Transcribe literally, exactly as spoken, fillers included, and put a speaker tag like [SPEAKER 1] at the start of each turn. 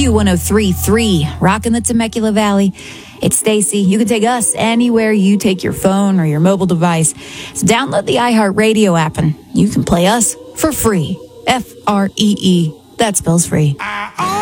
[SPEAKER 1] W one oh three point three, rocking the Temecula Valley. It's Stacy. You can take us anywhere you take your phone or your mobile device. So download the iHeartRadio app and you can play us for free. F R E E. That spells free.
[SPEAKER 2] I